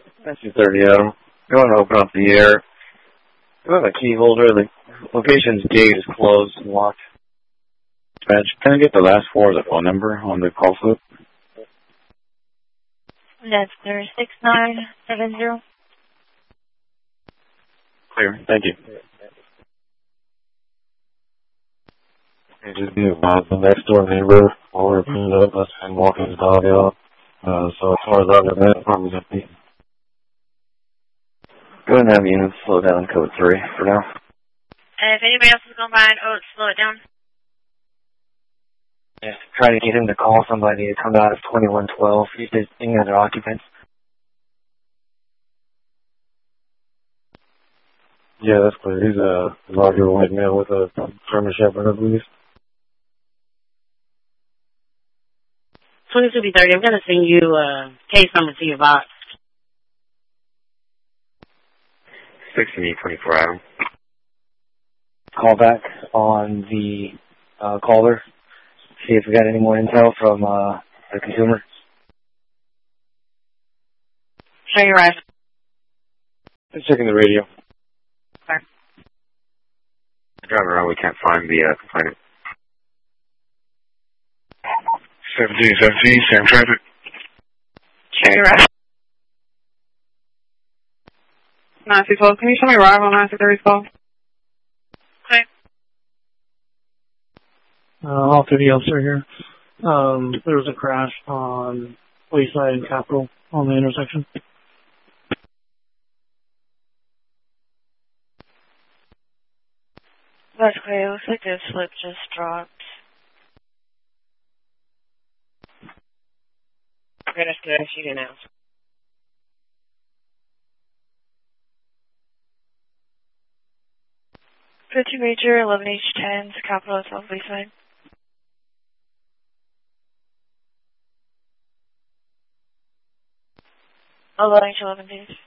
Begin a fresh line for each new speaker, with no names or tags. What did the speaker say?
That's 230 Adam. Go ahead and open up the air. Do I have a key holder? The location's gate is closed and locked.
Dispatch, can I get the last four of the phone number on the call slip?
That's 6970.
Clear. Thank you.
Hey, just be advised, the next door neighbor, while we're cleaning up, has been walking his dog out. So as far as I know, that probably just be.
Go ahead and have units slow down code 3 for now.
And if anybody else is going by, slow it down.
Yeah, try to get him to call somebody to come out of 2112. If there's any other occupants.
Yeah, that's clear. He's a larger white male with a German Shepherd, I believe.
2230, I'm going to send you case number to your box.
1624 Adam.
Call back on the caller. See if we got any more intel from the consumer.
Show your eyes.
Just checking the radio.
Okay.
Driving around, we can't find the complainant.
1717, same traffic.
Show your eyes. 912, can you show me arrival on 930 call? Okay.
Off-duty officer here. There was a crash on Wayside and Capitol on the intersection.
That's clear. It looks like the slip just dropped.
Okay, that's good. She didn't answer.
Go to Major 11H10 to Capitol South Wayside. 11H11, please.